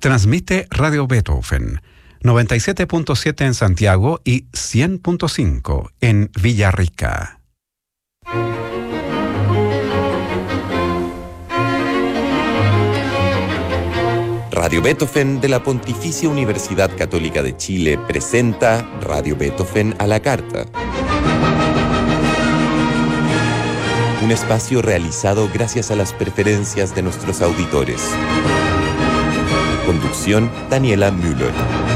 Transmite Radio Beethoven, 97.7 en Santiago y 100.5 en Villarrica. Radio Beethoven de la Pontificia Universidad Católica de Chile presenta Radio Beethoven a la carta. Un espacio realizado gracias a las preferencias de nuestros auditores. Conducción: Daniela Müller.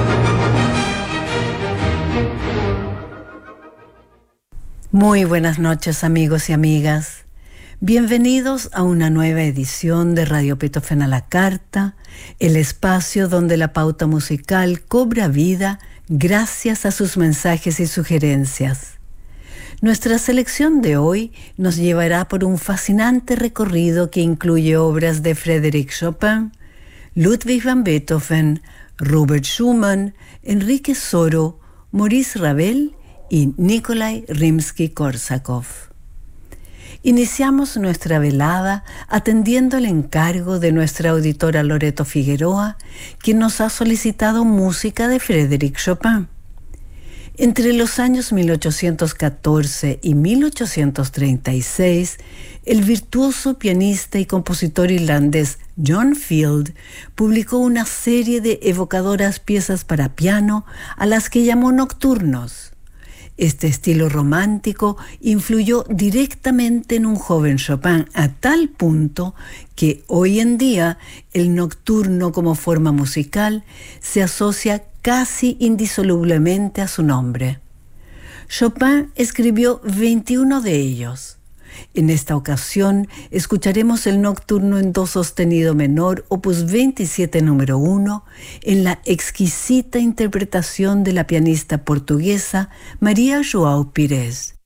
Muy buenas noches, amigos y amigas. Bienvenidos a una nueva edición de Radio Beethoven a la carta, el espacio donde la pauta musical cobra vida gracias a sus mensajes y sugerencias. Nuestra selección de hoy nos llevará por un fascinante recorrido que incluye obras de Frédéric Chopin, Ludwig van Beethoven, Robert Schumann, Enrique Soro, Maurice Ravel y Nikolai Rimsky-Korsakov. Iniciamos nuestra velada atendiendo el encargo de nuestra auditora Loreto Figueroa, quien nos ha solicitado música de Frédéric Chopin. Entre los años 1814 y 1836, el virtuoso pianista y compositor irlandés John Field publicó una serie de evocadoras piezas para piano a las que llamó nocturnos. Este estilo romántico influyó directamente en un joven Chopin a tal punto que hoy en día el nocturno como forma musical se asocia casi indisolublemente a su nombre. Chopin escribió 21 de ellos. En esta ocasión escucharemos el nocturno en do sostenido menor, opus 27 número 1, en la exquisita interpretación de la pianista portuguesa María João Pires.